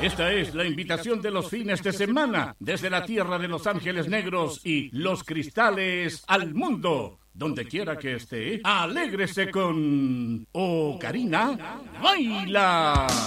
Esta es la invitación de los fines de semana desde la tierra de Los Ángeles Negros y Los Cristales al mundo. Donde quiera que esté, alégrese con Ocarina Baila.